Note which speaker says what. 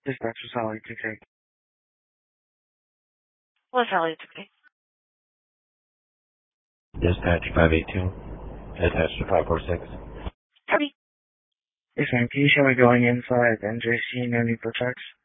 Speaker 1: Dispatch was Holly to take.
Speaker 2: What's Holly to take?
Speaker 3: Dispatch 582. Attached to 546.
Speaker 2: Howdy.
Speaker 1: Yes, ma'am. Can you show me going inside NJC, no need for checks?